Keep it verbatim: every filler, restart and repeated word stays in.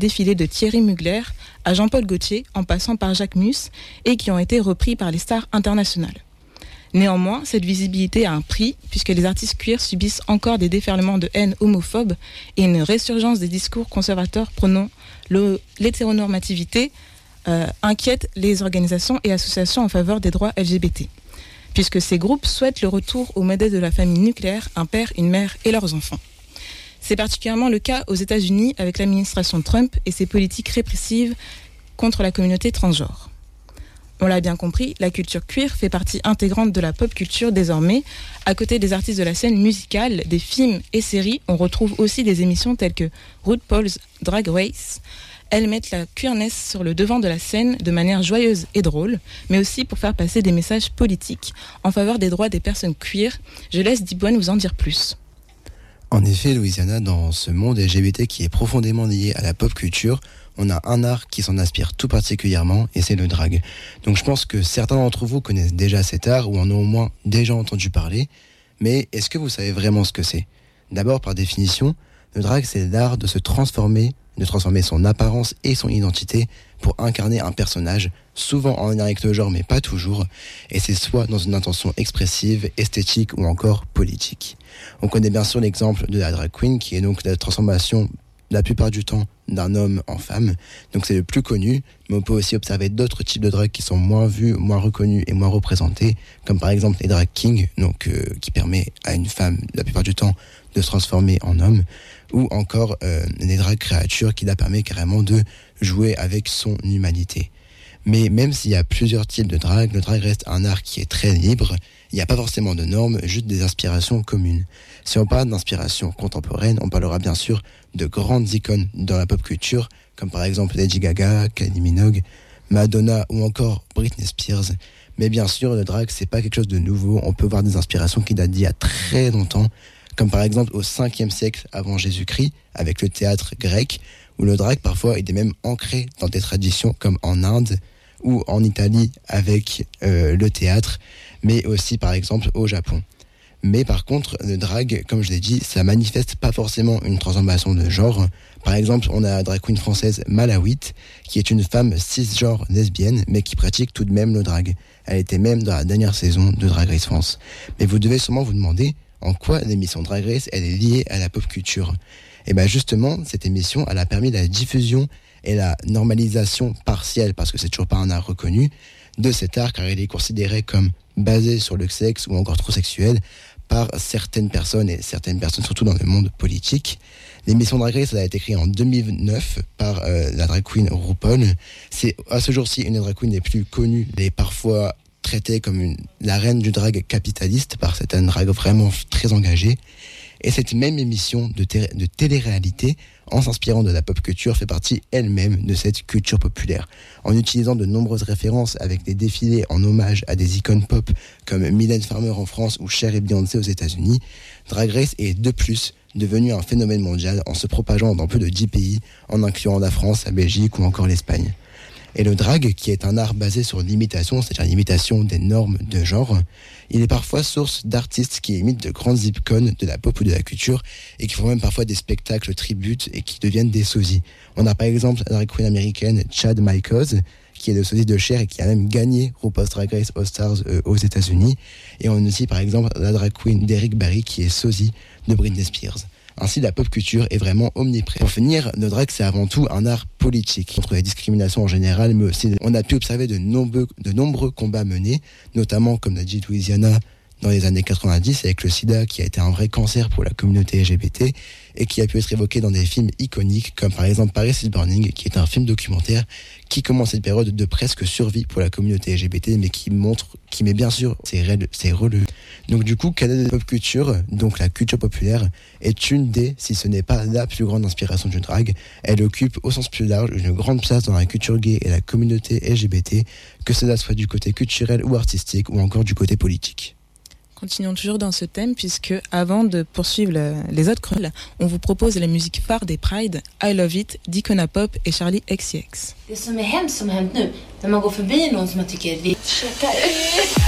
défilés de Thierry Mugler à Jean-Paul Gaultier, en passant par Jacques Mus, et qui ont été repris par les stars internationales. Néanmoins, cette visibilité a un prix, puisque les artistes queer subissent encore des déferlements de haine homophobe et une résurgence des discours conservateurs prônant le, l'hétéronormativité euh, inquiète les organisations et associations en faveur des droits L G B T, puisque ces groupes souhaitent le retour au modèle de la famille nucléaire, un père, une mère et leurs enfants. C'est particulièrement le cas aux États-Unis avec l'administration Trump et ses politiques répressives contre la communauté transgenre. On l'a bien compris, la culture queer fait partie intégrante de la pop culture désormais. À côté des artistes de la scène musicale, des films et séries, on retrouve aussi des émissions telles que RuPaul's Drag Race. Elles mettent la queerness sur le devant de la scène de manière joyeuse et drôle, mais aussi pour faire passer des messages politiques en faveur des droits des personnes queer. Je laisse Dibouane vous en dire plus. En effet, Louisiana, dans ce monde L G B T qui est profondément lié à la pop culture, on a un art qui s'en inspire tout particulièrement, et c'est le drag. Donc je pense que certains d'entre vous connaissent déjà cet art, ou en ont au moins déjà entendu parler, mais est-ce que vous savez vraiment ce que c'est ? D'abord, par définition, le drag, c'est l'art de se transformer, de transformer son apparence et son identité pour incarner un personnage, souvent en lien avec le genre, mais pas toujours, et c'est soit dans une intention expressive, esthétique ou encore politique. On connaît bien sûr l'exemple de la drag queen, qui est donc la transformation la plupart du temps d'un homme en femme, donc c'est le plus connu, mais on peut aussi observer d'autres types de drag qui sont moins vus, moins reconnus et moins représentés, comme par exemple les drag kings, donc euh, qui permet à une femme la plupart du temps de se transformer en homme, ou encore euh, les drag créatures qui la permet carrément de jouer avec son humanité. Mais même s'il y a plusieurs types de drag, le drag reste un art qui est très libre. Il n'y a pas forcément de normes, juste des inspirations communes. Si on parle d'inspiration contemporaine, on parlera bien sûr de grandes icônes dans la pop culture, comme par exemple Lady Gaga, Kylie Minogue, Madonna ou encore Britney Spears. Mais bien sûr, le drag, c'est pas quelque chose de nouveau. On peut voir des inspirations qui datent d'il y a très longtemps, comme par exemple au cinquième siècle avant Jésus-Christ, avec le théâtre grec, où le drag parfois était même ancré dans des traditions comme en Inde ou en Italie avec euh, le théâtre, mais aussi par exemple au Japon. Mais par contre, le drag, comme je l'ai dit, ça manifeste pas forcément une transformation de genre. Par exemple, on a la drag queen française Malawit, qui est une femme cisgenre lesbienne, mais qui pratique tout de même le drag. Elle était même dans la dernière saison de Drag Race France. Mais vous devez sûrement vous demander en quoi l'émission Drag Race, elle est liée à la pop culture. Et bien justement, cette émission, elle a permis la diffusion et la normalisation partielle, parce que c'est toujours pas un art reconnu, de cet art, car il est considéré comme basé sur le sexe ou encore trop sexuel par certaines personnes, et certaines personnes surtout dans le monde politique. L'émission Drag Race, elle a été créée en deux mille neuf par euh, la drag queen RuPaul. C'est à ce jour-ci une des drag queens les plus connues, et parfois traitée comme une, la reine du drag capitaliste par certaines drag vraiment très engagées. Et cette même émission de, té- de télé-réalité, en s'inspirant de la pop culture, fait partie elle-même de cette culture populaire. En utilisant de nombreuses références avec des défilés en hommage à des icônes pop comme Mylène Farmer en France ou Cher et Beyoncé aux États-Unis, Drag Race est de plus devenu un phénomène mondial en se propageant dans plus de dix pays, en incluant la France, la Belgique ou encore l'Espagne. Et le drag, qui est un art basé sur l'imitation, c'est-à-dire l'imitation des normes de genre, il est parfois source d'artistes qui imitent de grandes icônes de la pop ou de la culture et qui font même parfois des spectacles tributes et qui deviennent des sosies. On a par exemple la drag queen américaine Chad Michaels, qui est le sosie de Cher et qui a même gagné RuPaul's Drag Race All Stars euh, aux États-Unis. Et on a aussi par exemple la drag queen d'Eric Barry qui est sosie de Britney Spears. Ainsi, la pop culture est vraiment omniprésente. Pour finir, le drag, c'est avant tout un art politique contre les discriminations en général, mais aussi on a pu observer de nombreux, de nombreux combats menés, notamment, comme l'a dit Louisiana, dans les années quatre-vingt-dix avec le sida, qui a été un vrai cancer pour la communauté L G B T et qui a pu être évoqué dans des films iconiques comme par exemple Paris is Burning, qui est un film documentaire qui commence cette période de presque survie pour la communauté L G B T, mais qui montre, qui met bien sûr ses règles, ses relevés. Donc du coup, Canada de pop culture, donc la culture populaire, est une des, si ce n'est pas la plus grande inspiration du drag. Elle occupe au sens plus large une grande place dans la culture gay et la communauté L G B T, que cela soit du côté culturel ou artistique ou encore du côté politique. Continuons toujours dans ce thème puisque avant de poursuivre le, les autres chroniques, on vous propose la musique phare des Pride, I Love It, d'Icona Pop et Charlie X C X. Det som är hemskt som har hänt nu, när man går förbi någon som man tycker är lite